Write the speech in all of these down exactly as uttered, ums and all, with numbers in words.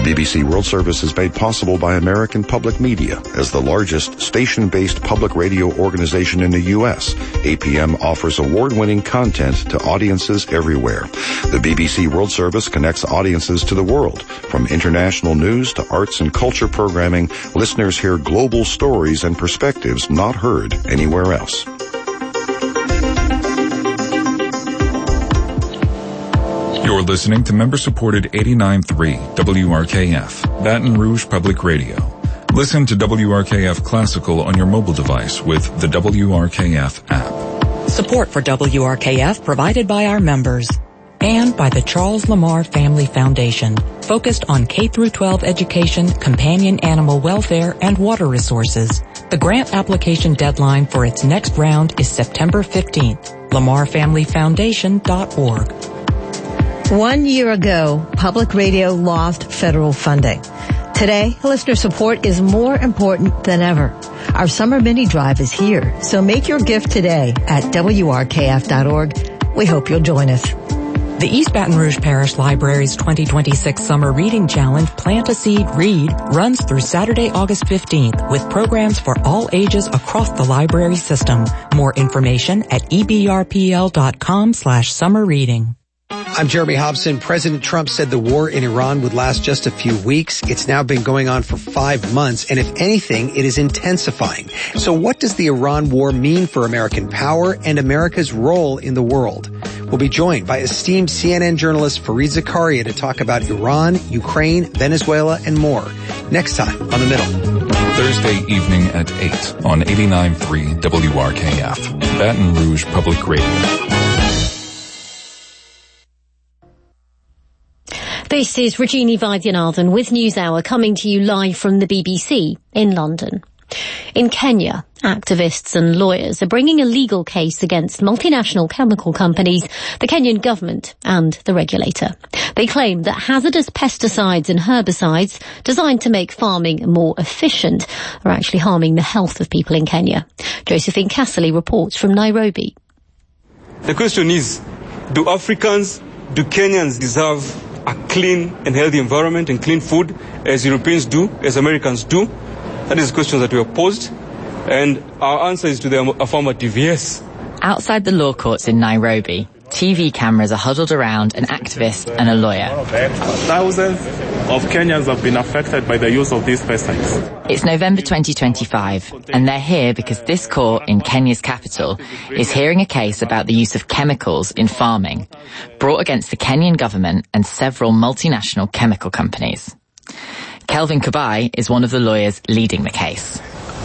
B B C World Service is made possible by American Public Media. As the largest station-based public radio organization in the U S, A P M offers award-winning content to audiences everywhere. The B B C World Service connects audiences to the world. From international news to arts and culture programming, listeners hear global stories and perspectives not heard anywhere else. You're listening to member-supported eighty-nine point three W R K F, Baton Rouge Public Radio. Listen to W R K F Classical on your mobile device with the W R K F app. Support for W R K F provided by our members and by the Charles Lamar Family Foundation, focused on K through twelve education, companion animal welfare, and water resources. The grant application deadline for its next round is September fifteenth. lamar family foundation dot org. One year ago, public radio lost federal funding. Today, listener support is more important than ever. Our summer mini drive is here, so make your gift today at W R K F dot org. We hope you'll join us. The East Baton Rouge Parish Library's twenty twenty-six Summer Reading Challenge, Plant a Seed, Read, runs through Saturday, August fifteenth, with programs for all ages across the library system. More information at E B R P L dot com slash summer reading. I'm Jeremy Hobson. President Trump said the war in Iran would last just a few weeks. It's now been going on for five months, and if anything, it is intensifying. So what does the Iran war mean for American power and America's role in the world? We'll be joined by esteemed C N N journalist Fareed Zakaria to talk about Iran, Ukraine, Venezuela, and more. Next time on The Middle. Thursday evening at eight on eighty-nine point three W R K F, Baton Rouge Public Radio. This is Rajini Vaidyanathan with NewsHour, coming to you live from the B B C in London. In Kenya, activists and lawyers are bringing a legal case against multinational chemical companies, the Kenyan government and the regulator. They claim that hazardous pesticides and herbicides designed to make farming more efficient are actually harming the health of people in Kenya. Josephine Casserly reports from Nairobi. The question is, do Africans, do Kenyans deserve a clean and healthy environment and clean food as Europeans do, as Americans do? That is the question that we have posed, and our answer is to the affirmative yes. Outside the law courts in Nairobi, T V cameras are huddled around an activist and a lawyer. Thousands of Kenyans have been affected by the use of these pesticides. It's November twenty twenty-five, and they're here because this court in Kenya's capital is hearing a case about the use of chemicals in farming, brought against the Kenyan government and several multinational chemical companies. Kelvin Kubai is one of the lawyers leading the case.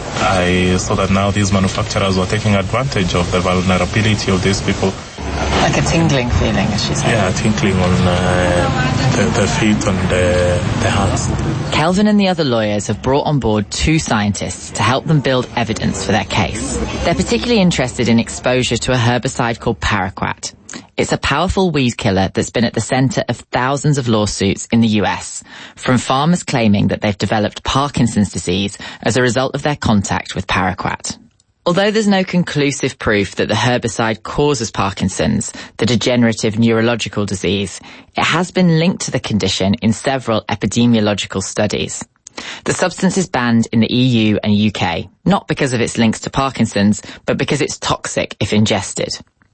I saw that now these manufacturers were taking advantage of the vulnerability of these people. Like a tingling feeling, as she said. Yeah, tingling on uh, the, the feet and the, the hands. Kelvin and the other lawyers have brought on board two scientists to help them build evidence for their case. They're particularly interested in exposure to a herbicide called paraquat. It's a powerful weed killer that's been at the centre of thousands of lawsuits in the U S, from farmers claiming that they've developed Parkinson's disease as a result of their contact with paraquat. Although there's no conclusive proof that the herbicide causes Parkinson's, the degenerative neurological disease, it has been linked to the condition in several epidemiological studies. The substance is banned in the E U and U K, not because of its links to Parkinson's, but because it's toxic if ingested.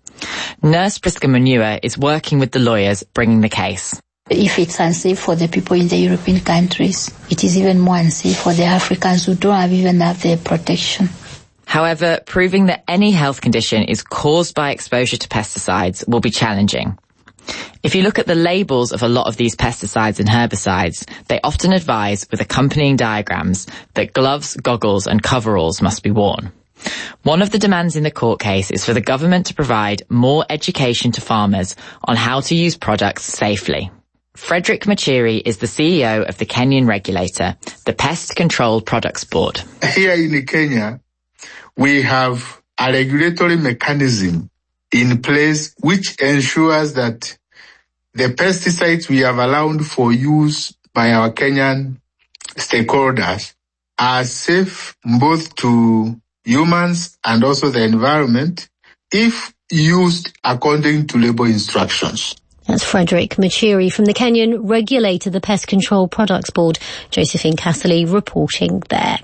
Nurse Priska Munua is working with the lawyers bringing the case. If it's unsafe for the people in the European countries, it is even more unsafe for the Africans who don't have even have their protection. However, proving that any health condition is caused by exposure to pesticides will be challenging. If you look at the labels of a lot of these pesticides and herbicides, they often advise with accompanying diagrams that gloves, goggles and coveralls must be worn. One of the demands in the court case is for the government to provide more education to farmers on how to use products safely. Frederick Machiri is the C E O of the Kenyan regulator, the Pest Control Products Board. Here in Kenya, we have a regulatory mechanism in place which ensures that the pesticides we have allowed for use by our Kenyan stakeholders are safe both to humans and also the environment if used according to label instructions. That's Frederick Machiri from the Kenyan regulator, the Pest Control Products Board. Josephine Casserly reporting there.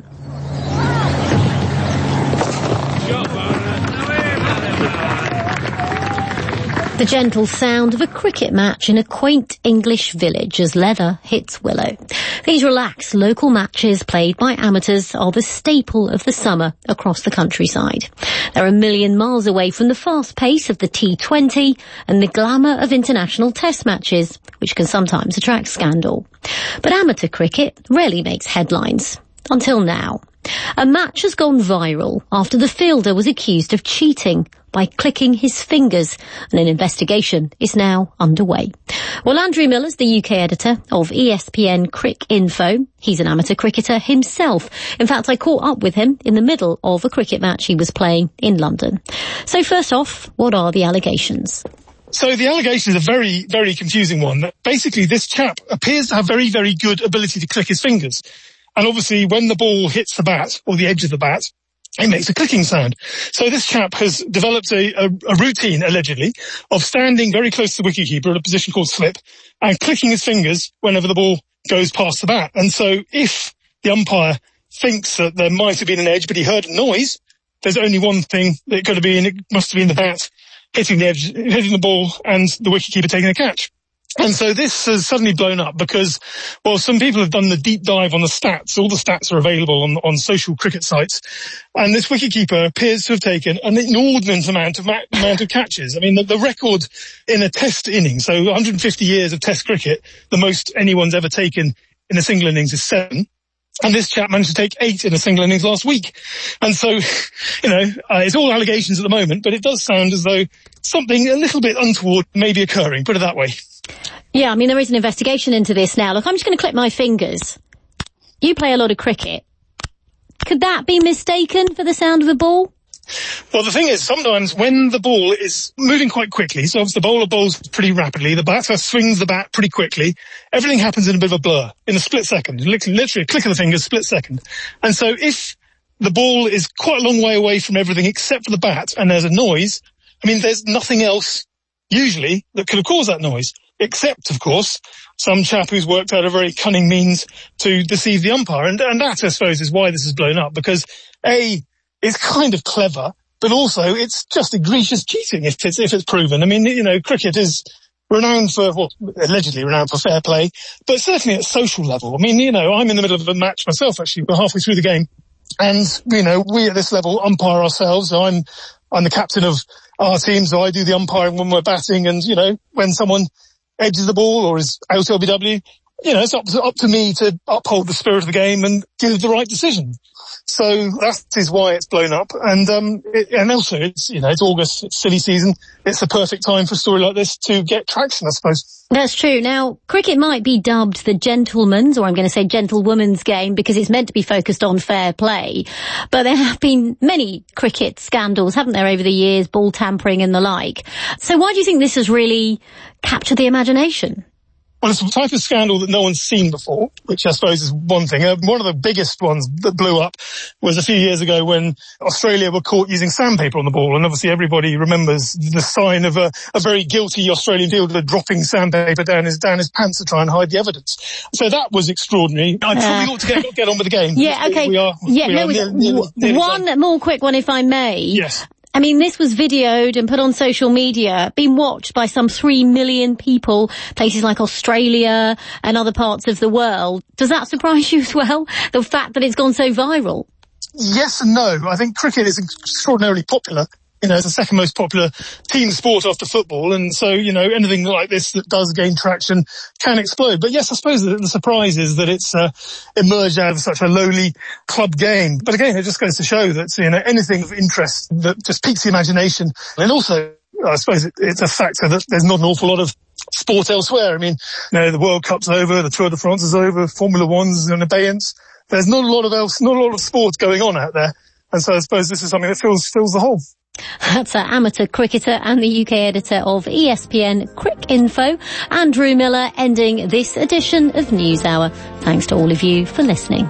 The gentle sound of a cricket match in a quaint English village as Leather hits Willow. These relaxed local matches played by amateurs are the staple of the summer across the countryside. They're a million miles away from the fast pace of the T twenty and the glamour of international test matches, which can sometimes attract scandal. But amateur cricket rarely makes headlines. Until now. A match has gone viral after the fielder was accused of cheating by clicking his fingers, and an investigation is now underway. Well, Andrew Miller's the U K editor of E S P N Crick Info. He's an amateur cricketer himself. In fact, I caught up with him in the middle of a cricket match he was playing in London. So first off, what are the allegations? So the allegation is a very, very confusing one. That basically, this chap appears to have very, very good ability to click his fingers. And obviously, when the ball hits the bat, or the edge of the bat, it makes a clicking sound. So this chap has developed a, a, a routine, allegedly, of standing very close to the wicketkeeper at a position called slip and clicking his fingers whenever the ball goes past the bat. And so if the umpire thinks that there might have been an edge, but he heard a noise, there's only one thing that it could have been. It must have been the bat hitting the edge, hitting the ball, and the wicketkeeper taking a catch. And so this has suddenly blown up because, well, some people have done the deep dive on the stats. All the stats are available on, on social cricket sites. And this wicketkeeper appears to have taken an inordinate amount of, ma- amount of catches. I mean, the, the record in a test innings, so one hundred fifty years of test cricket, the most anyone's ever taken in a single innings is seven. And this chap managed to take eight in a single innings last week. And so, you know, uh, it's all allegations at the moment, but it does sound as though something a little bit untoward may be occurring, put it that way. Yeah, I mean, there is an investigation into this now. Look, I'm just going to clip my fingers. You play a lot of cricket. Could that be mistaken for the sound of a ball? Well, the thing is, sometimes when the ball is moving quite quickly, so if the bowler bowls pretty rapidly, the batter swings the bat pretty quickly, everything happens in a bit of a blur, in a split second, literally a click of the fingers, split second. And so if the ball is quite a long way away from everything except for the bat and there's a noise, I mean, there's nothing else usually that could have caused that noise. Except, of course, some chap who's worked out a very cunning means to deceive the umpire. And, and that, I suppose, is why this has blown up. Because, A, it's kind of clever, but also it's just egregious cheating if it's, if it's proven. I mean, you know, cricket is renowned for, well, allegedly renowned for fair play, but certainly at social level. I mean, you know, I'm in the middle of a match myself, actually. We're halfway through the game. And, you know, we at this level umpire ourselves. So I'm, I'm the captain of our team, so I do the umpiring when we're batting. And, you know, when someone edges the ball or is out L B W, you know, it's up to, up to me to uphold the spirit of the game and give the right decision. So that is why it's blown up. And, um, it, and also it's, you know, it's August, it's silly season. It's the perfect time for a story like this to get traction, I suppose. That's true. Now, cricket might be dubbed the gentleman's, or I'm going to say gentlewoman's game, because it's meant to be focused on fair play. But there have been many cricket scandals, haven't there, over the years, ball tampering and the like. So why do you think this has really captured the imagination? Well, it's a type of scandal that no one's seen before, which I suppose is one thing. Uh, one of the biggest ones that blew up was a few years ago when Australia were caught using sandpaper on the ball. And obviously everybody remembers the sign of a, a very guilty Australian fielder dropping sandpaper down his, down his pants to try and hide the evidence. So that was extraordinary. I probably uh, ought to get, get on with the game. Yeah, okay. We are, yeah, we no, are nearly, nearly, nearly one done. more quick one, if I may. Yes. I mean, this was videoed and put on social media, being watched by some three million people, places like Australia and other parts of the world. Does that surprise you as well, the fact that it's gone so viral? Yes and no. I think cricket is extraordinarily popular. You know, it's the second most popular team sport after football. And so, you know, anything like this that does gain traction can explode. But yes, I suppose that the surprise is that it's uh, emerged out of such a lowly club game. But again, it just goes to show that, you know, anything of interest that just piques the imagination. And also, I suppose it, it's a factor that there's not an awful lot of sport elsewhere. I mean, you know, the World Cup's over, the Tour de France is over, Formula One's in abeyance. There's not a lot of else, not a lot of sport going on out there. And so I suppose this is something that fills, fills the hole. That's our amateur cricketer and the U K editor of E S P N Crick Info, Andrew Miller, ending this edition of NewsHour. Thanks to all of you for listening.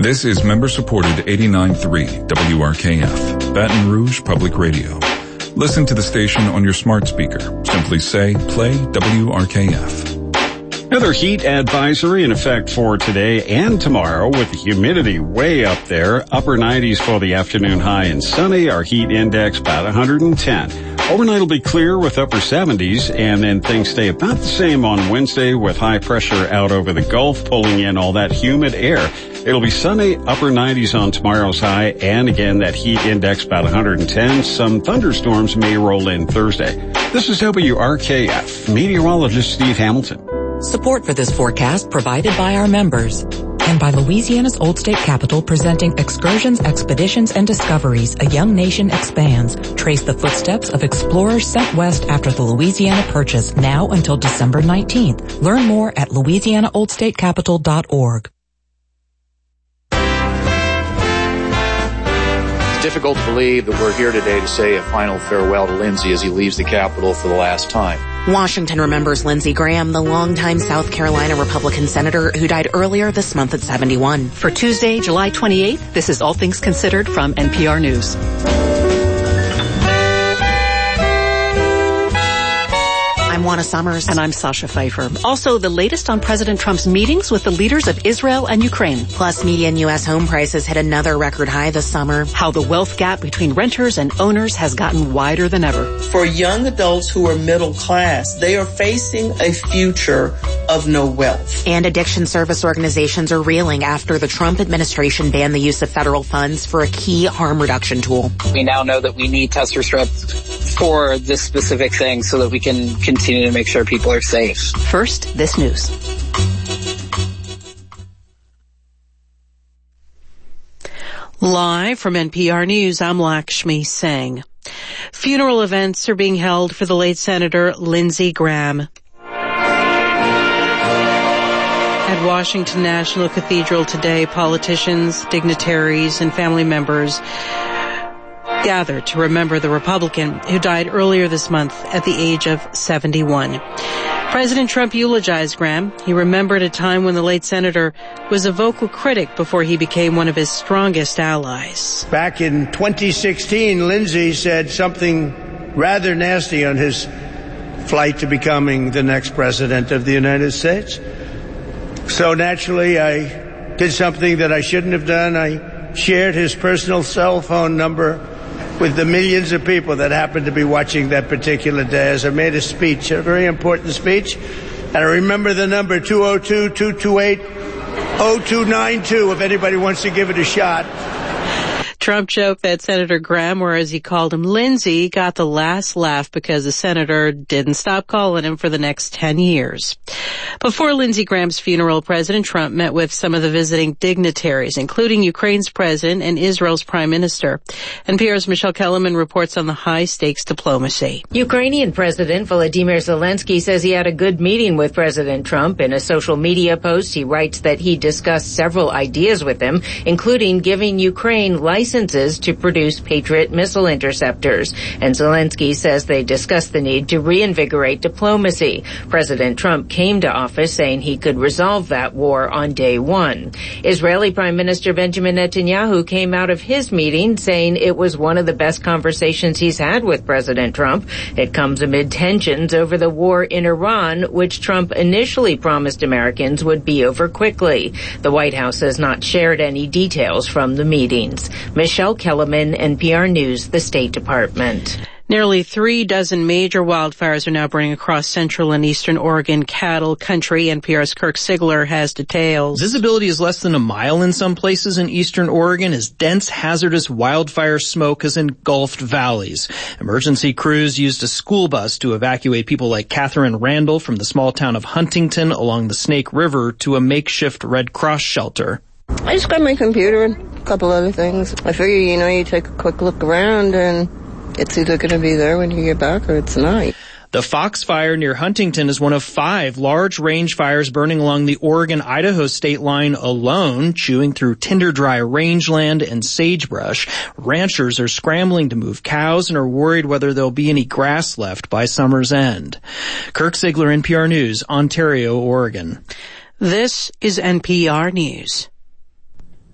This is member-supported eighty-nine point three W R K F, Baton Rouge Public Radio. Listen to the station on your smart speaker. Simply say, play W R K F. Another heat advisory in effect for today and tomorrow with the humidity way up there. Upper nineties for the afternoon high and sunny. Our heat index about one hundred ten. Overnight will be clear with upper seventies, and then things stay about the same on Wednesday with high pressure out over the Gulf pulling in all that humid air. It'll be sunny, upper nineties on tomorrow's high, and again, that heat index about one hundred ten. Some thunderstorms may roll in Thursday. This is W R K F. Meteorologist Steve Hamilton. Support for this forecast provided by our members and by Louisiana's Old State Capitol, presenting Excursions, Expeditions, and Discoveries, A Young Nation Expands. Trace the footsteps of explorers sent west after the Louisiana Purchase, now until December nineteenth. Learn more at louisiana old state capitol dot org. It's difficult to believe that we're here today to say a final farewell to Lindsey as he leaves the Capitol for the last time. Washington remembers Lindsey Graham, the longtime South Carolina Republican senator who died earlier this month at seventy-one. For Tuesday, July twenty-eighth, this is All Things Considered from N P R News. I'm Juana Summers. And I'm Sasha Pfeiffer. Also, the latest on President Trump's meetings with the leaders of Israel and Ukraine. Plus, median U S home prices hit another record high this summer. How the wealth gap between renters and owners has gotten wider than ever. For young adults who are middle class, they are facing a future of no wealth. And addiction service organizations are reeling after the Trump administration banned the use of federal funds for a key harm reduction tool. We now know that we need tester strips for this specific thing so that we can continue to make sure people are safe. First, this news. Live from N P R News, I'm Lakshmi Singh. Funeral events are being held for the late Senator Lindsey Graham. At Washington National Cathedral today, politicians, dignitaries, and family members gathered to remember the Republican who died earlier this month at the age of seventy-one. President Trump eulogized Graham. He remembered a time when the late senator was a vocal critic before he became one of his strongest allies. Back in twenty sixteen, Lindsey said something rather nasty on his flight to becoming the next president of the United States. So naturally, I did something that I shouldn't have done. I shared his personal cell phone number with the millions of people that happened to be watching that particular day as I made a speech, a very important speech. And I remember the number two oh two, two two eight, oh two nine two if anybody wants to give it a shot. Trump joked that Senator Graham, or as he called him, Lindsey, got the last laugh because the senator didn't stop calling him for the next ten years. Before Lindsey Graham's funeral, President Trump met with some of the visiting dignitaries, including Ukraine's president and Israel's prime minister. N P R's Michelle Kellerman reports on the high-stakes diplomacy. Ukrainian President Volodymyr Zelensky says he had a good meeting with President Trump. In a social media post, he writes that he discussed several ideas with him, including giving Ukraine licenses to produce Patriot missile interceptors. And Zelensky says they discussed the need to reinvigorate diplomacy. President Trump came to office saying he could resolve that war on day one. Israeli Prime Minister Benjamin Netanyahu came out of his meeting saying it was one of the best conversations he's had with President Trump. It comes amid tensions over the war in Iran, which Trump initially promised Americans would be over quickly. The White House has not shared any details from the meetings. Michelle Kellerman, N P R News, the State Department. Nearly three dozen major wildfires are now burning across central and eastern Oregon cattle country. N P R's Kirk Sigler has details. Visibility is less than a mile in some places in eastern Oregon as dense, hazardous wildfire smoke has engulfed valleys. Emergency crews used a school bus to evacuate people like Catherine Randall from the small town of Huntington along the Snake River to a makeshift Red Cross shelter. I just got my computer and a couple other things. I figure, you know, you take a quick look around and it's either going to be there when you get back or it's not. The Fox Fire near Huntington is one of five large range fires burning along the Oregon-Idaho state line alone, chewing through tinder-dry rangeland and sagebrush. Ranchers are scrambling to move cows and are worried whether there'll be any grass left by summer's end. Kirk Sigler, N P R News, Ontario, Oregon. This is N P R News.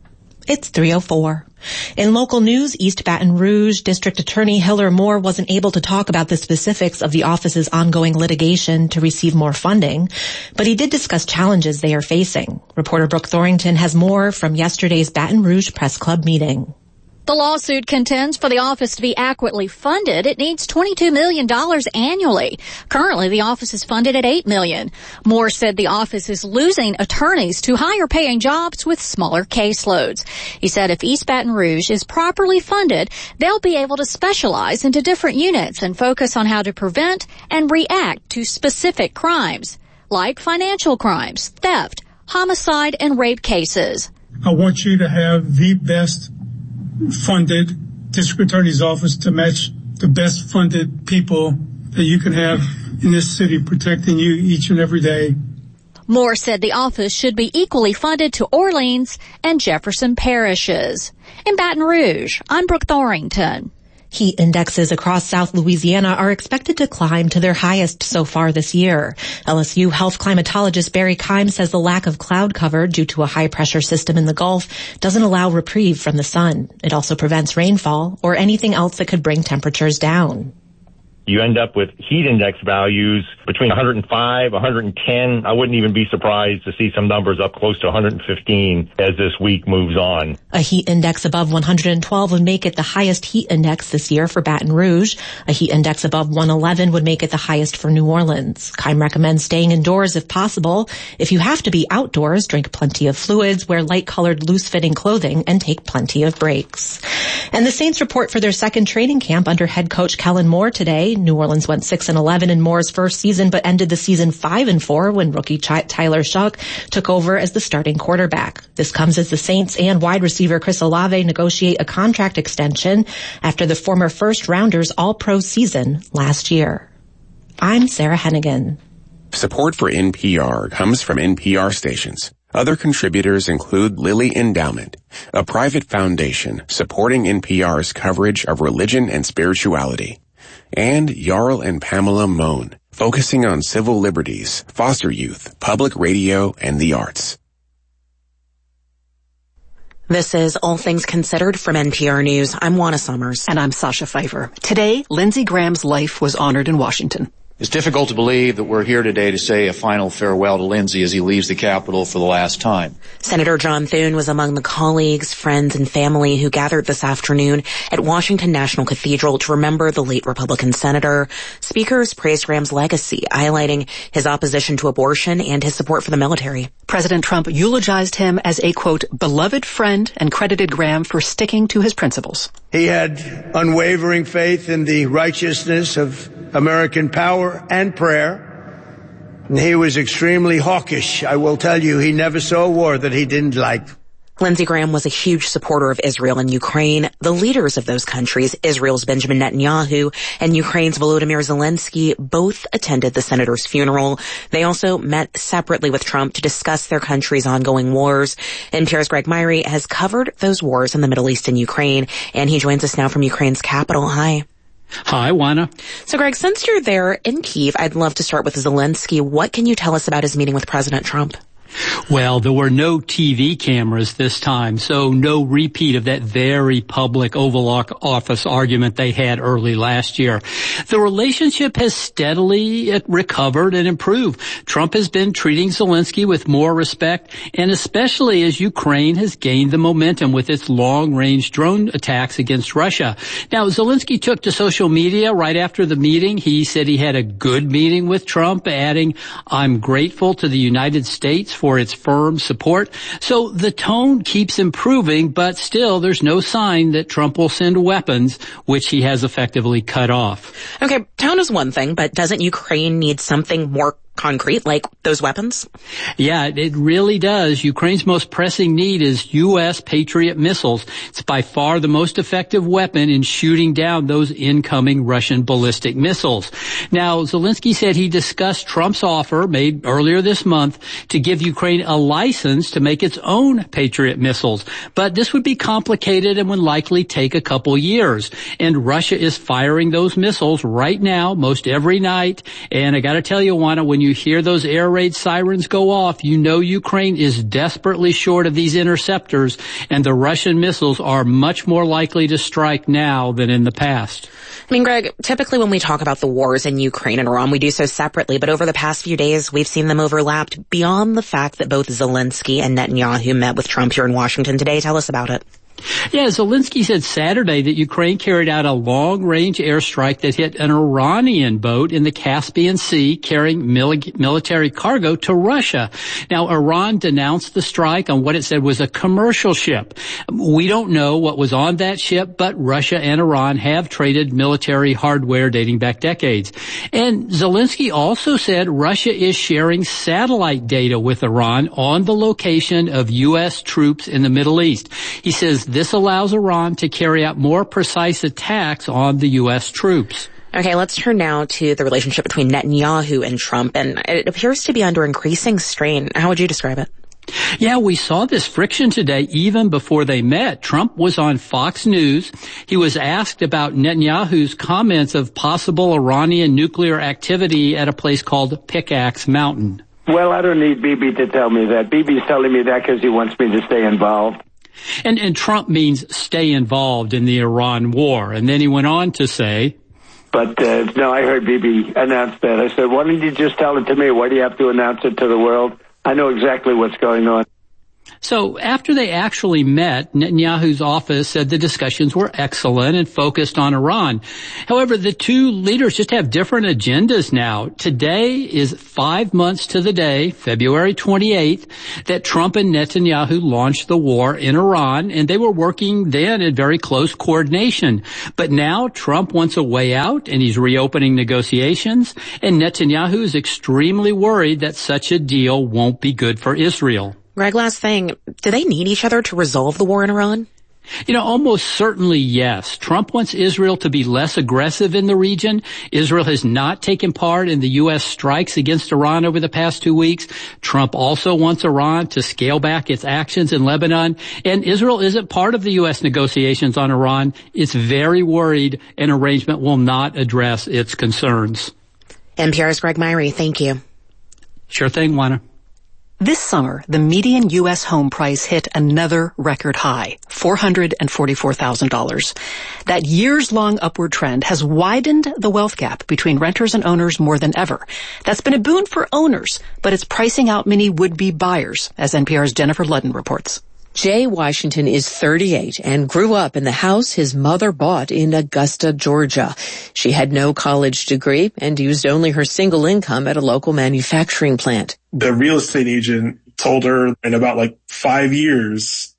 It's three oh four. In local news, East Baton Rouge District Attorney Hiller Moore wasn't able to talk about the specifics of the office's ongoing litigation to receive more funding, but he did discuss challenges they are facing. Reporter Brooke Thorington has more from yesterday's Baton Rouge Press Club meeting. The lawsuit contends for the office to be adequately funded, it needs twenty-two million dollars annually. Currently, the office is funded at eight million dollars. Moore said the office is losing attorneys to higher-paying jobs with smaller caseloads. He said if East Baton Rouge is properly funded, they'll be able to specialize into different units and focus on how to prevent and react to specific crimes, like financial crimes, theft, homicide, and rape cases. I want you to have the best funded district attorney's office to match the best funded people that you can have in this city protecting you each and every day. Moore said the office should be equally funded to Orleans and Jefferson parishes. In Baton Rouge, I'm Brooke Thorington. Heat indexes across South Louisiana are expected to climb to their highest so far this year. L S U health climatologist Barry Keim says the lack of cloud cover due to a high-pressure system in the Gulf doesn't allow reprieve from the sun. It also prevents rainfall or anything else that could bring temperatures down. You end up with heat index values between one hundred five, one hundred ten. I wouldn't even be surprised to see some numbers up close to one hundred fifteen as this week moves on. A heat index above one hundred twelve would make it the highest heat index this year for Baton Rouge. A heat index above one eleven would make it the highest for New Orleans. Keim recommends staying indoors if possible. If you have to be outdoors, drink plenty of fluids, wear light-colored, loose-fitting clothing, and take plenty of breaks. And the Saints report for their second training camp under head coach Kellen Moore today. New Orleans went six and eleven in Moore's first season, but ended the season five and four when rookie Ch- Tyler Shough took over as the starting quarterback. This comes as the Saints and wide receiver Chris Olave negotiate a contract extension after the former first rounders all-pro season last year. I'm Sarah Hennigan. Support for N P R comes from N P R stations. Other contributors include Lilly Endowment, a private foundation supporting N P R's coverage of religion and spirituality, and Jarl and Pamela Mohn, focusing on civil liberties, foster youth, public radio, and the arts. This is All Things Considered from N P R News. I'm Juana Summers. And I'm Sasha Pfeiffer. Today, Lindsey Graham's life was honored in Washington. It's difficult to believe that we're here today to say a final farewell to Lindsey as he leaves the Capitol for the last time. Senator John Thune was among the colleagues, friends, and family who gathered this afternoon at Washington National Cathedral to remember the late Republican senator. Speakers praised Graham's legacy, highlighting his opposition to abortion and his support for the military. President Trump eulogized him as a, quote, beloved friend and credited Graham for sticking to his principles. He had unwavering faith in the righteousness of American power and prayer. And he was extremely hawkish. I will tell you, he never saw a war that he didn't like. Lindsey Graham was a huge supporter of Israel and Ukraine. The leaders of those countries, Israel's Benjamin Netanyahu and Ukraine's Volodymyr Zelensky, both attended the senator's funeral. They also met separately with Trump to discuss their country's ongoing wars. N P R's Greg Myrie has covered those wars in the Middle East and Ukraine, and he joins us now from Ukraine's capital. Hi. Hi, Juana. So, Greg, since you're there in Kyiv, I'd love to start with Zelensky. What can you tell us about his meeting with President Trump? Well, there were no T V cameras this time, so no repeat of that very public Oval Office argument they had early last year. The relationship has steadily recovered and improved. Trump has been treating Zelensky with more respect, and especially as Ukraine has gained the momentum with its long-range drone attacks against Russia. Now, Zelensky took to social media right after the meeting. He said he had a good meeting with Trump, adding, "I'm grateful to the United States for its firm support." So the tone keeps improving, but still there's no sign that Trump will send weapons, which he has effectively cut off. Okay, tone is one thing, but doesn't Ukraine need something more concrete, like those weapons? Yeah, it really does. Ukraine's most pressing need is U S Patriot missiles. It's by far the most effective weapon in shooting down those incoming Russian ballistic missiles. Now, Zelensky said he discussed Trump's offer made earlier this month to give Ukraine a license to make its own Patriot missiles. But this would be complicated and would likely take a couple years. And Russia is firing those missiles right now, most every night. And I gotta tell you, Juana, when you you hear those air raid sirens go off, you know Ukraine is desperately short of these interceptors, and the Russian missiles are much more likely to strike now than in the past. I mean, Greg, typically when we talk about the wars in Ukraine and Iran, we do so separately, but over the past few days, we've seen them overlapped beyond the fact that both Zelensky and Netanyahu met with Trump here in Washington today. Tell us about it. Yeah, Zelensky said Saturday that Ukraine carried out a long-range airstrike that hit an Iranian boat in the Caspian Sea carrying mili- military cargo to Russia. Now, Iran denounced the strike on what it said was a commercial ship. We don't know what was on that ship, but Russia and Iran have traded military hardware dating back decades. And Zelensky also said Russia is sharing satellite data with Iran on the location of U S troops in the Middle East. He says this allows Iran to carry out more precise attacks on the U S troops. Okay, let's turn now to the relationship between Netanyahu and Trump, and it appears to be under increasing strain. How would you describe it? Yeah, we saw this friction today even before they met. Trump was on Fox News. He was asked about Netanyahu's comments of possible Iranian nuclear activity at a place called Pickaxe Mountain. Well, I don't need Bibi to tell me that. Bibi's telling me that because he wants me to stay involved. And, and Trump means stay involved in the Iran war. And then he went on to say, But, uh, no, I heard Bibi announce that. I said, why don't you just tell it to me? Why do you have to announce it to the world? I know exactly what's going on. So after they actually met, Netanyahu's office said the discussions were excellent and focused on Iran. However, the two leaders just have different agendas now. Today is five months to the day, February twenty-eighth, that Trump and Netanyahu launched the war in Iran, and they were working then in very close coordination. But now Trump wants a way out, and he's reopening negotiations, and Netanyahu is extremely worried that such a deal won't be good for Israel. Greg, last thing, do they need each other to resolve the war in Iran? You know, almost certainly yes. Trump wants Israel to be less aggressive in the region. Israel has not taken part in the U S strikes against Iran over the past two weeks. Trump also wants Iran to scale back its actions in Lebanon. And Israel isn't part of the U S negotiations on Iran. It's very worried an arrangement will not address its concerns. N P R's Greg Myrie, thank you. Sure thing, Juana. This summer, the median U S home price hit another record high, four hundred forty-four thousand dollars. That years-long upward trend has widened the wealth gap between renters and owners more than ever. That's been a boon for owners, but it's pricing out many would-be buyers, as N P R's Jennifer Ludden reports. Jay Washington is thirty-eight and grew up in the house his mother bought in Augusta, Georgia. She had no college degree and used only her single income at a local manufacturing plant. The real estate agent told her in about like five years,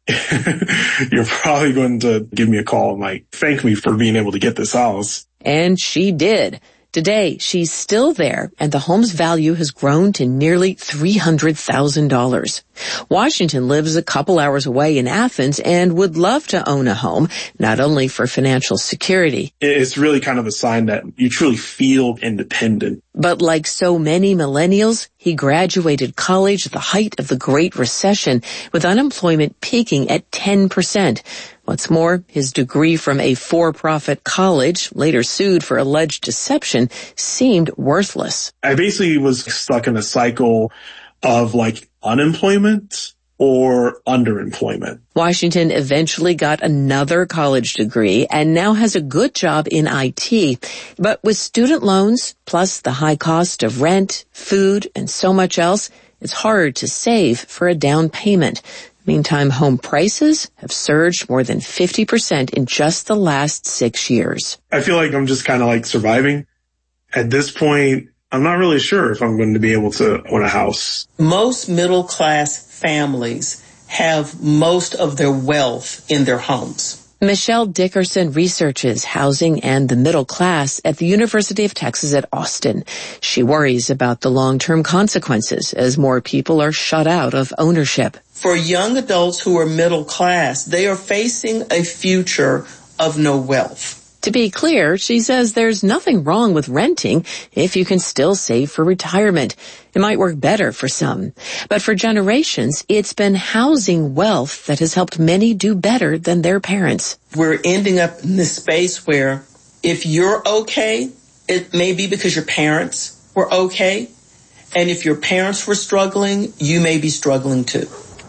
you're probably going to give me a call and like thank me for being able to get this house. And she did. Today, she's still there, and the home's value has grown to nearly three hundred thousand dollars. Washington lives a couple hours away in Athens and would love to own a home, not only for financial security. It's really kind of a sign that you truly feel independent. But like so many millennials, he graduated college at the height of the Great Recession, with unemployment peaking at ten percent. What's more, his degree from a for-profit college, later sued for alleged deception, seemed worthless. I basically was stuck in a cycle of like unemployment or underemployment. Washington eventually got another college degree and now has a good job in I T. But with student loans, plus the high cost of rent, food, and so much else, it's hard to save for a down payment. Meantime, home prices have surged more than fifty percent in just the last six years. I feel like I'm just kind of like surviving. At this point, I'm not really sure if I'm going to be able to own a house. Most middle-class families have most of their wealth in their homes. Michelle Dickerson researches housing and the middle class at the University of Texas at Austin. She worries about the long-term consequences as more people are shut out of ownership. For young adults who are middle class, they are facing a future of no wealth. To be clear, she says there's nothing wrong with renting if you can still save for retirement. It might work better for some. But for generations, it's been housing wealth that has helped many do better than their parents. We're ending up in this space where if you're okay, it may be because your parents were okay. And if your parents were struggling, you may be struggling too.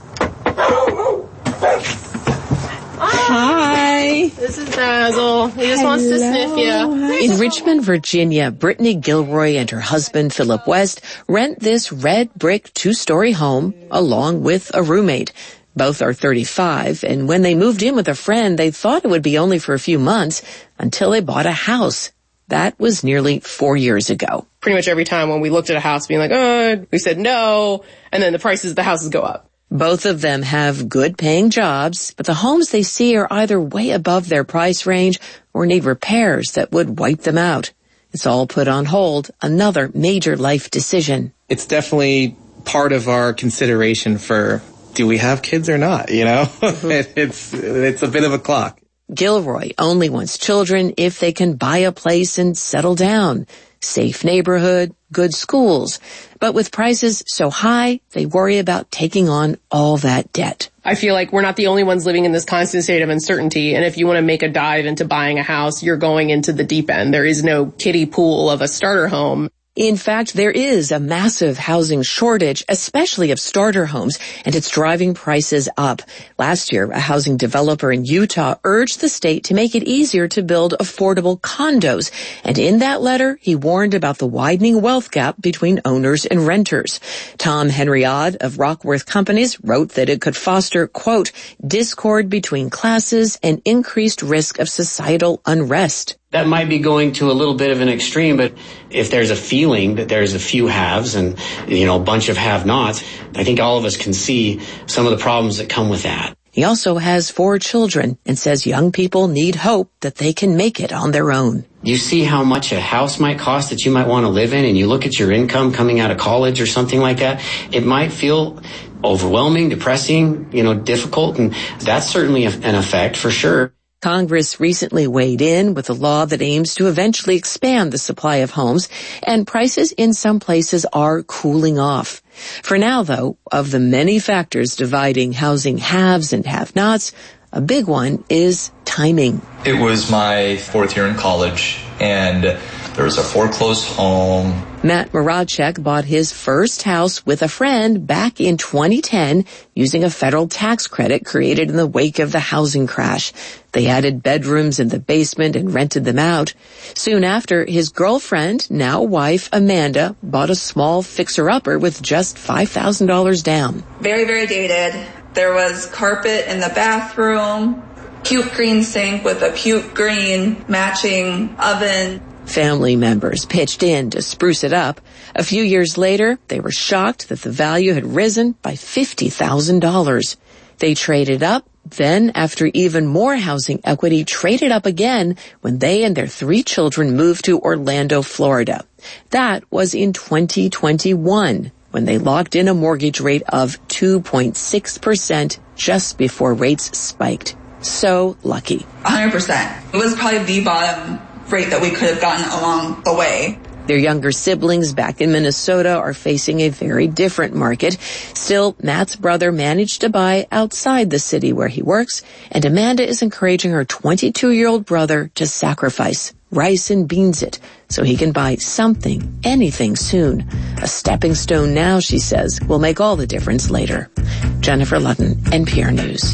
Hi. This is Basil. He just Hello. wants to sniff you. In Richmond, Virginia, Brittany Gilroy and her husband, Philip West, rent this red brick two-story home along with a roommate. Both are thirty-five, and when they moved in with a friend, they thought it would be only for a few months until they bought a house. That was nearly four years ago. Pretty much every time when we looked at a house being like, oh, we said no, and then the prices of the houses go up. Both of them have good-paying jobs, but the homes they see are either way above their price range or need repairs that would wipe them out. It's all put on hold, another major life decision. It's definitely part of our consideration for, do we have kids or not, you know? Mm-hmm. it, it's it's a bit of a clock. Gilroy only wants children if they can buy a place and settle down. Safe neighborhood, good schools. But with prices so high, they worry about taking on all that debt. I feel like we're not the only ones living in this constant state of uncertainty. And if you want to make a dive into buying a house, you're going into the deep end. There is no kiddie pool of a starter home. In fact, there is a massive housing shortage, especially of starter homes, and it's driving prices up. Last year, a housing developer in Utah urged the state to make it easier to build affordable condos. And in that letter, he warned about the widening wealth gap between owners and renters. Tom Henriade of Rockworth Companies wrote that it could foster, quote, discord between classes and increased risk of societal unrest. That might be going to a little bit of an extreme, but if there's a feeling that there's a few haves and, you know, a bunch of have-nots, I think all of us can see some of the problems that come with that. He also has four children and says young people need hope that they can make it on their own. You see how much a house might cost that you might want to live in, and you look at your income coming out of college or something like that, it might feel overwhelming, depressing, you know, difficult, and that's certainly an effect for sure. Congress recently weighed in with a law that aims to eventually expand the supply of homes, and prices in some places are cooling off. For now, though, of the many factors dividing housing haves and have-nots, a big one is timing. It was my fourth year in college, and there was a foreclosed home. Matt Moravchek bought his first house with a friend back in twenty ten using a federal tax credit created in the wake of the housing crash. They added bedrooms in the basement and rented them out. Soon after, his girlfriend, now wife, Amanda, bought a small fixer-upper with just five thousand dollars down. Very, very dated. There was carpet in the bathroom, puke green sink with a puke green matching oven. Family members pitched in to spruce it up. A few years later, they were shocked that the value had risen by fifty thousand dollars. They traded up, then, after even more housing equity, traded up again when they and their three children moved to Orlando, Florida. That was in twenty twenty-one, when they locked in a mortgage rate of two point six percent just before rates spiked. So lucky. one hundred percent. It was probably the bottom rate that we could have gotten along the way. Their younger siblings back in Minnesota are facing a very different market. Still, Matt's brother managed to buy outside the city where he works, and Amanda is encouraging her twenty-two-year-old brother to sacrifice, rice and beans it, so he can buy something, anything soon. A stepping stone now, she says, will make all the difference later. Jennifer Ludden, N P R News.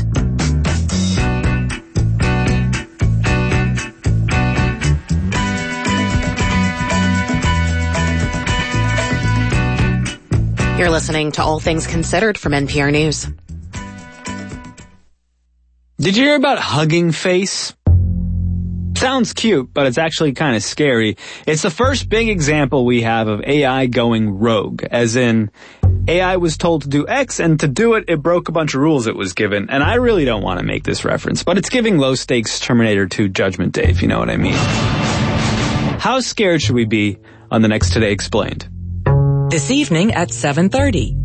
You're listening to All Things Considered from N P R News. Did you hear about Hugging Face? Sounds cute, but it's actually kind of scary. It's the first big example we have of A I going rogue, as in A I was told to do X, and to do it, it broke a bunch of rules it was given. And I really don't want to make this reference, but it's giving low-stakes Terminator two Judgment Day, if you know what I mean. How scared should we be on the next Today Explained? This evening at seven thirty.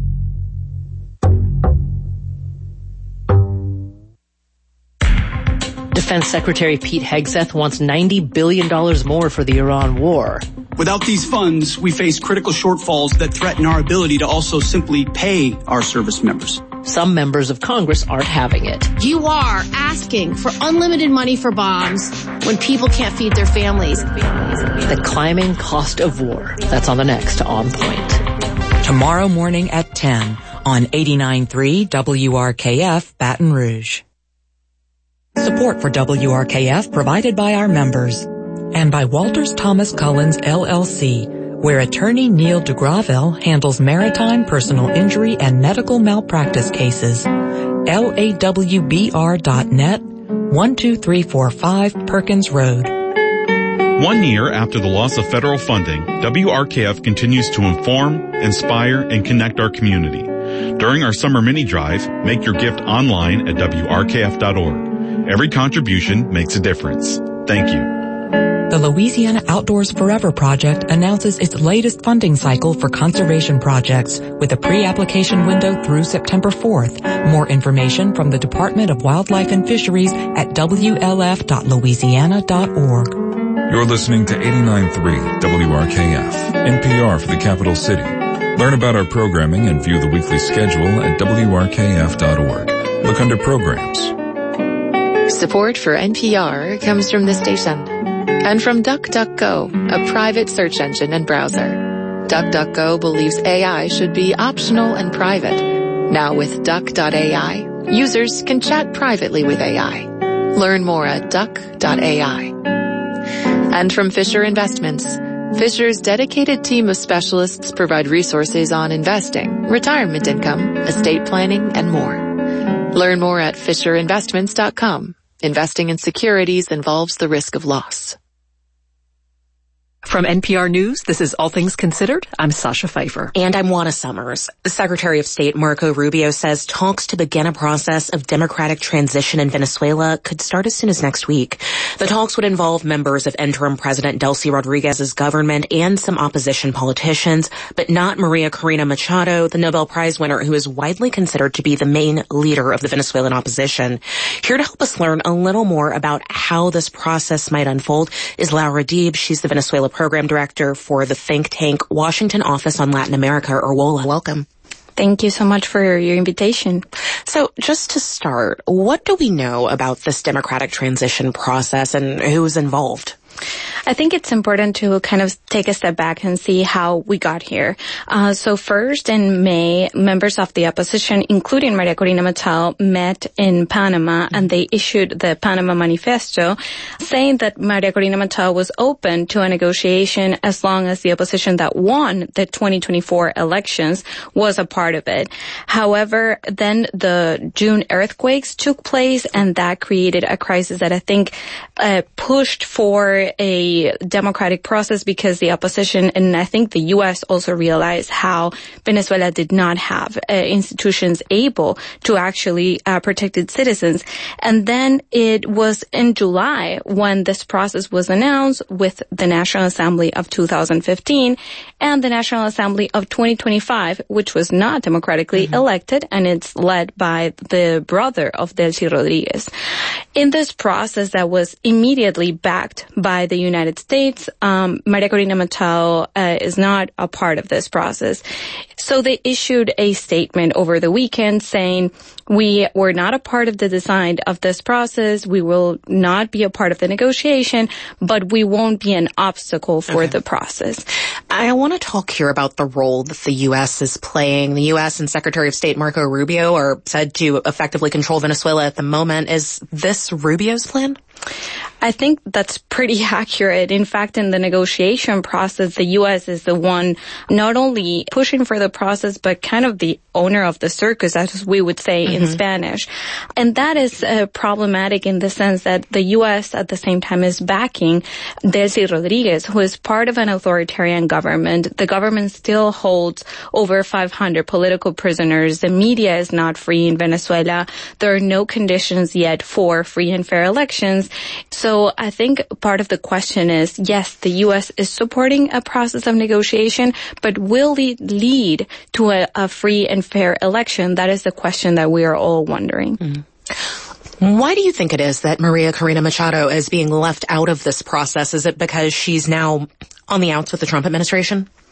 Defense Secretary Pete Hegseth wants ninety billion dollars more for the Iran war. Without these funds, we face critical shortfalls that threaten our ability to also simply pay our service members. Some members of Congress aren't having it. You are asking for unlimited money for bombs when people can't feed their families. The climbing cost of war. That's on the next On Point. tomorrow morning at ten on eighty-nine point three W R K F Baton Rouge. Support for W R K F provided by our members and by Walters Thomas Collins L L C, where attorney Neil DeGravelle handles maritime personal injury and medical malpractice cases. L A W B R dot net, one two three four five Perkins Road. One year after the loss of federal funding, W R K F continues to inform, inspire, and connect our community. During our summer mini drive, make your gift online at W R K F dot org. Every contribution makes a difference. Thank you. The Louisiana Outdoors Forever Project announces its latest funding cycle for conservation projects with a pre-application window through September fourth. More information from the Department of Wildlife and Fisheries at W L F dot louisiana dot org. You're listening to eighty-nine point three W R K F, N P R for the capital city. Learn about our programming and view the weekly schedule at W R K F dot org. Look under programs. Support for N P R comes from this station and from DuckDuckGo, a private search engine and browser. DuckDuckGo believes A I should be optional and private. Now with Duck dot A I, users can chat privately with A I. Learn more at Duck dot A I. And from Fisher Investments, Fisher's dedicated team of specialists provide resources on investing, retirement income, estate planning, and more. Learn more at fisher investments dot com. Investing in securities involves the risk of loss. From N P R News, this is All Things Considered. I'm Sasha Pfeiffer. And I'm Juana Summers. The Secretary of State Marco Rubio says talks to begin a process of democratic transition in Venezuela could start as soon as next week. The talks would involve members of interim President Delcy Rodriguez's government and some opposition politicians, but not Maria Corina Machado, the Nobel Prize winner who is widely considered to be the main leader of the Venezuelan opposition. Here to help us learn a little more about how this process might unfold is Laura Deeb. She's the Venezuela Program Director for the think tank Washington Office on Latin America, or WOLA. Welcome. Thank you so much for your invitation. So just to start, what do we know about this democratic transition process and who's involved? I think it's important to kind of take a step back and see how we got here. Uh, so first in May, members of the opposition, including Maria Corina Machado, met in Panama and they issued the Panama Manifesto saying that Maria Corina Machado was open to a negotiation as long as the opposition that won the twenty twenty-four elections was a part of it. However, then the June earthquakes took place and that created a crisis that I think uh, pushed for a democratic process because the opposition and I think the U S also realized how Venezuela did not have uh, institutions able to actually uh, protect its citizens. And then it was in July when this process was announced with the National Assembly of two thousand fifteen and the National Assembly of twenty twenty-five, which was not democratically mm-hmm. elected, and it's led by the brother of Delcy Rodriguez. In this process that was immediately backed by the United States, um, Maria Corina Machado uh, is not a part of this process. So they issued a statement over the weekend saying, we were not a part of the design of this process. We will not be a part of the negotiation, but we won't be an obstacle for okay. the process. I want to talk here about the role that the U S is playing. The U S and Secretary of State Marco Rubio are said to effectively control Venezuela at the moment. Is this Rubio's plan? I think that's pretty accurate. In fact, in the negotiation process, the U S is the one not only pushing for the process, but kind of the owner of the circus, as we would say mm-hmm. in Spanish. And that is uh, problematic in the sense that the U S at the same time is backing Delcy Rodriguez, who is part of an authoritarian government. The government still holds over five hundred political prisoners. The media is not free in Venezuela. There are no conditions yet for free and fair elections. So I think part of the question is, yes, the U S is supporting a process of negotiation, but will it lead to a, a free and fair election? That is the question that we are all wondering. Mm. Why do you think it is that Maria Corina Machado is being left out of this process? Is it because she's now on the outs with the Trump administration?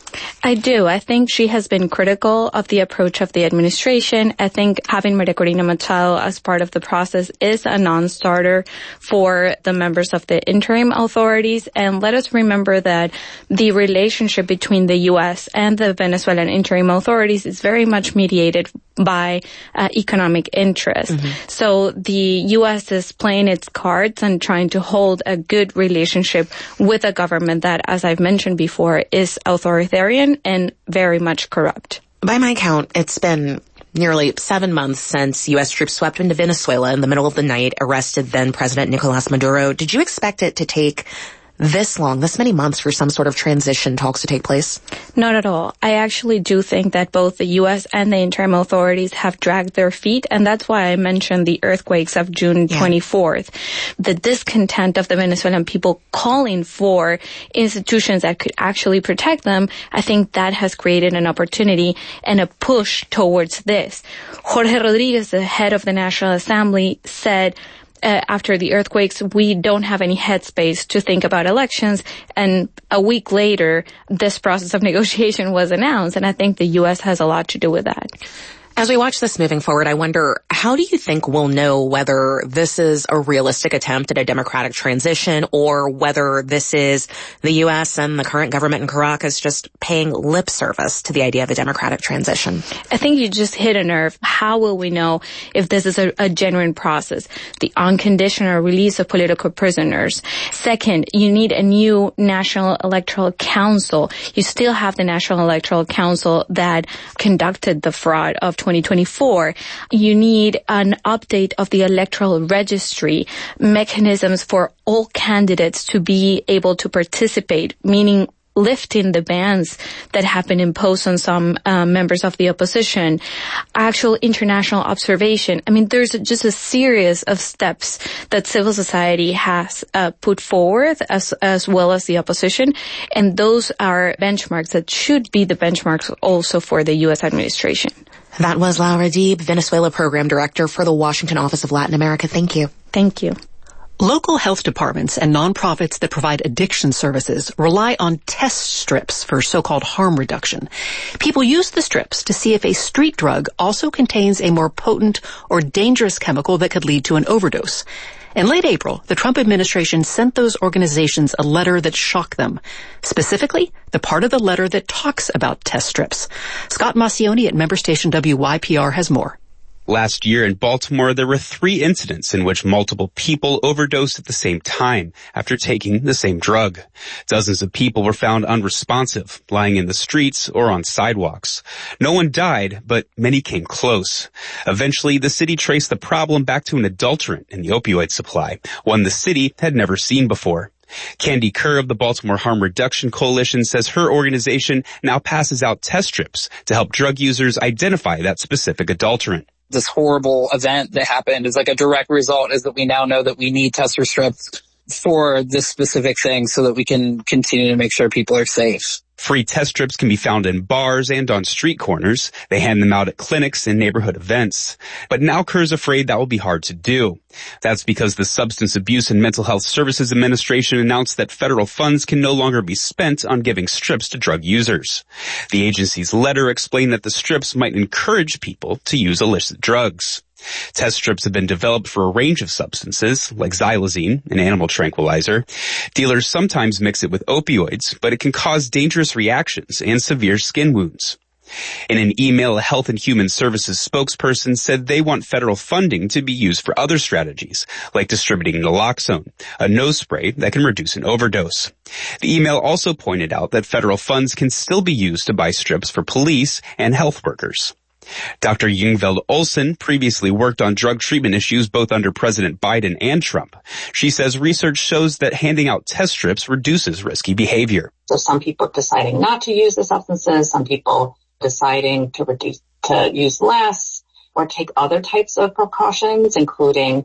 I do. I think she has been critical of the approach of the administration. I think having Maria Corina Machado as part of the process is a non-starter for the members of the interim authorities. And let us remember that the relationship between the U S and the Venezuelan interim authorities is very much mediated by uh, economic interest. Mm-hmm. So the U S is playing its cards and trying to hold a good relationship with a government that, as I've mentioned before, is authoritarian and very much corrupt. By my count, it's been nearly seven months since U S troops swept into Venezuela in the middle of the night, arrested then President Nicolas Maduro. Did you expect it to take this long, this many months for some sort of transition talks to take place? Not at all. I actually do think that both the U S and the interim authorities have dragged their feet, and that's why I mentioned the earthquakes of June twenty-fourth. Yeah. The discontent of the Venezuelan people calling for institutions that could actually protect them, I think that has created an opportunity and a push towards this. Jorge Rodriguez, the head of the National Assembly, said, Uh, after the earthquakes, we don't have any headspace to think about elections. And a week later, this process of negotiation was announced, and I think the U S has a lot to do with that. As we watch this moving forward, I wonder, how do you think we'll know whether this is a realistic attempt at a democratic transition or whether this is the U S and the current government in Caracas just paying lip service to the idea of a democratic transition? I think you just hit a nerve. How will we know if this is a, a genuine process? The unconditional release of political prisoners. Second, you need a new National Electoral Council. You still have the National Electoral Council that conducted the fraud of twenty twenty-four. You need an update of the electoral registry, mechanisms for all candidates to be able to participate, meaning lifting the bans that have been imposed on some uh, members of the opposition, actual international observation. I mean, there's just a series of steps that civil society has uh, put forward as as well as the opposition, and those are benchmarks that should be the benchmarks also for the U S administration. That was Laura Deeb, Venezuela Program Director for the Washington Office of Latin America. Thank you. Thank you. Local health departments and nonprofits that provide addiction services rely on test strips for so-called harm reduction. People use the strips to see if a street drug also contains a more potent or dangerous chemical that could lead to an overdose. In late April, the Trump administration sent those organizations a letter that shocked them. Specifically, the part of the letter that talks about test strips. Scott Massioni at member station W Y P R has more. Last year in Baltimore, there were three incidents in which multiple people overdosed at the same time after taking the same drug. Dozens of people were found unresponsive, lying in the streets or on sidewalks. No one died, but many came close. Eventually, the city traced the problem back to an adulterant in the opioid supply, one the city had never seen before. Candy Kerr of the Baltimore Harm Reduction Coalition says her organization now passes out test strips to help drug users identify that specific adulterant. This horrible event that happened is like a direct result is that we now know that we need tester strips for this specific thing so that we can continue to make sure people are safe. Free test strips can be found in bars and on street corners. They hand them out at clinics and neighborhood events. But now Kerr's afraid that will be hard to do. That's because the Substance Abuse and Mental Health Services Administration announced that federal funds can no longer be spent on giving strips to drug users. The agency's letter explained that the strips might encourage people to use illicit drugs. Test strips have been developed for a range of substances, like xylazine, an animal tranquilizer. Dealers sometimes mix it with opioids, but it can cause dangerous reactions and severe skin wounds. In an email, a Health and Human Services spokesperson said they want federal funding to be used for other strategies, like distributing naloxone, a nose spray that can reduce an overdose. The email also pointed out that federal funds can still be used to buy strips for police and health workers. Doctor Yngveld Olsen previously worked on drug treatment issues both under President Biden and Trump. She says research shows that handing out test strips reduces risky behavior. So some people deciding not to use the substances, some people deciding to reduce, to use less or take other types of precautions, including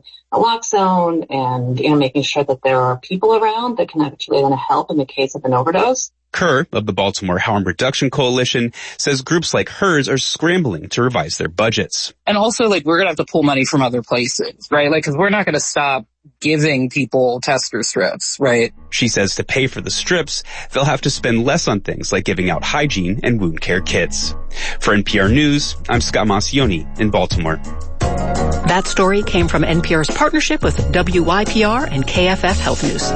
naloxone and, you know, making sure that there are people around that can actually then help in the case of an overdose. Kerr of the Baltimore Harm Reduction Coalition says groups like hers are scrambling to revise their budgets. And also, like, we're going to have to pull money from other places, right? Like, because we're not going to stop giving people tester strips, right? She says to pay for the strips, they'll have to spend less on things like giving out hygiene and wound care kits. For N P R News, I'm Scott Maucione in Baltimore. That story came from N P R's partnership with W Y P R and K F F Health News.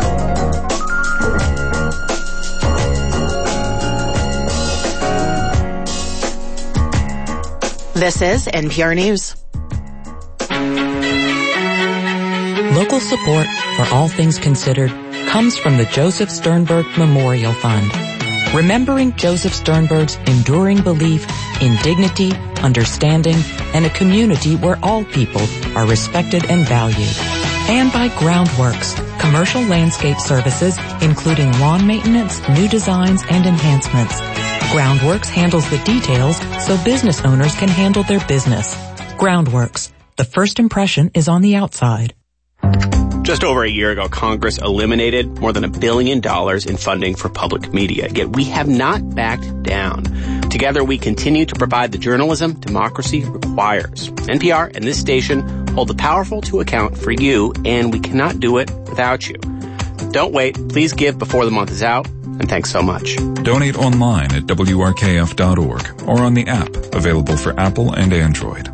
This is N P R News. Local support for All Things Considered comes from the Joseph Sternberg Memorial Fund. Remembering Joseph Sternberg's enduring belief in dignity, understanding, and a community where all people are respected and valued. And by Groundworks, commercial landscape services, including lawn maintenance, new designs, and enhancements. Groundworks handles the details so business owners can handle their business. Groundworks, the first impression is on the outside. Just over a year ago, Congress eliminated more than a billion dollars in funding for public media, yet we have not backed down. Together, we continue to provide the journalism democracy requires. N P R and this station hold the powerful to account for you, and we cannot do it without you. Don't wait. Please give before the month is out, and thanks so much. Donate online at W R K F dot org or on the app available for Apple and Android.